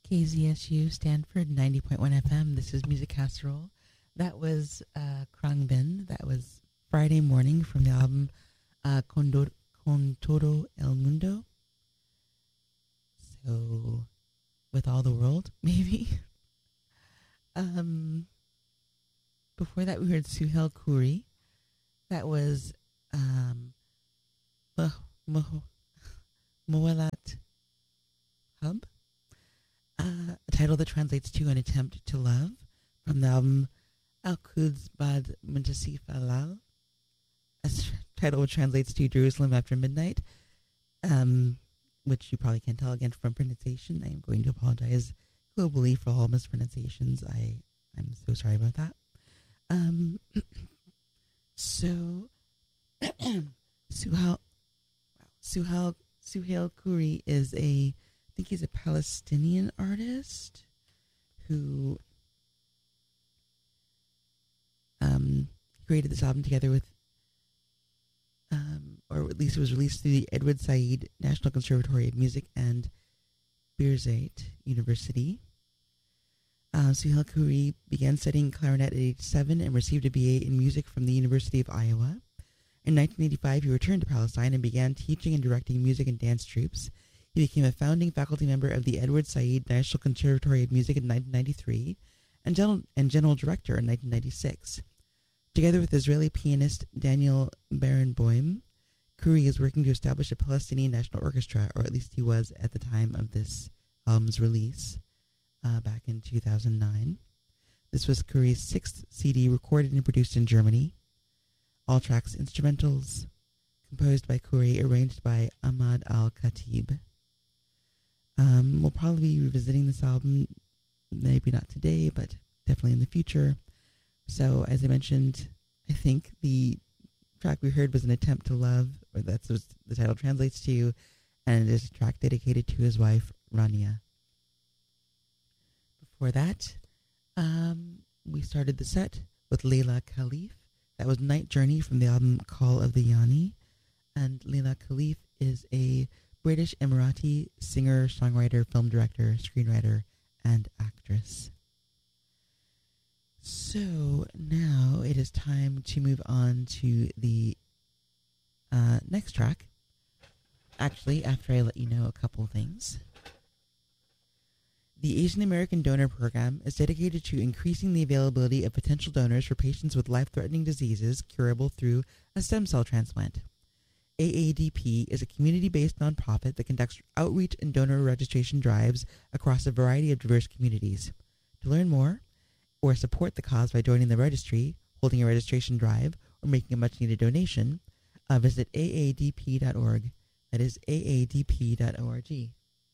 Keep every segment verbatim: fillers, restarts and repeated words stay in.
K Z S U Stanford ninety point one F M. This is Music Casserole. That was uh, Krang Bin. That was Friday Morning from the album uh, Condor, Con Todo El Mundo. So, with all the world, maybe. um, before that, we heard Suhail Khoury. That was um, Moelat Hub. Uh, a title that translates to An Attempt to Love, from the album Al-Quds Bad Muntasif Alal. A title which translates to Jerusalem After Midnight, um, which you probably can't tell again from pronunciation. I am going to apologize globally for all mispronunciations. I, I'm so sorry about that. Um, so, Suhail, Suhail, Suhail Khoury is a I think he's a Palestinian artist who um, created this album together with, um, or at least it was released through the Edward Said National Conservatory of Music and Birzeit University. Uh, Suhail Khoury began studying clarinet at age seven and received a B A in music from the University of Iowa. In nineteen eighty-five, he returned to Palestine and began teaching and directing music and dance troupes. He became a founding faculty member of the Edward Said National Conservatory of Music in nineteen ninety-three and general, and general director in nineteen ninety-six. Together with Israeli pianist Daniel Barenboim, Khoury is working to establish a Palestinian national orchestra, or at least he was at the time of this album's release uh, back in two thousand nine. This was Khoury's sixth C D recorded and produced in Germany. All tracks instrumentals, composed by Khoury, arranged by Ahmad Al-Khatib. Um, we'll probably be revisiting this album, maybe not today, but definitely in the future. So, as I mentioned, I think the track we heard was An Attempt to Love, or that's what the title translates to, and it is a track dedicated to his wife, Rania. Before that, um, we started the set with Leila Khalif. That was Night Journey from the album Call of the Yanni. And Leila Khalif is a British Emirati singer, songwriter, film director, screenwriter, and actress. So now it is time to move on to the uh, next track. Actually, after I let you know a couple things. The Asian American Donor Program is dedicated to increasing the availability of potential donors for patients with life-threatening diseases curable through a stem cell transplant. A A D P is a community-based nonprofit that conducts outreach and donor registration drives across a variety of diverse communities. To learn more or support the cause by joining the registry, holding a registration drive, or making a much-needed donation, uh, visit A A D P dot org. That is A A D P dot org.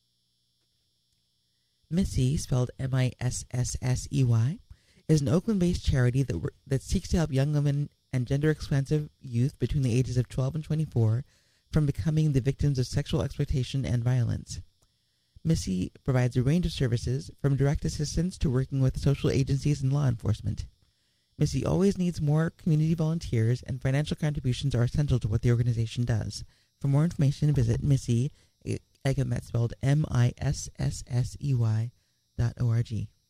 Missy, spelled M I S S S E Y, is an Oakland-based charity that that seeks to help young women and gender-expansive youth between the ages of twelve and twenty-four from becoming the victims of sexual exploitation and violence. Missy provides a range of services, from direct assistance to working with social agencies and law enforcement. Missy always needs more community volunteers, and financial contributions are essential to what the organization does. For more information, visit Missy, again that's spelled M I S S S E Y, dot O R G.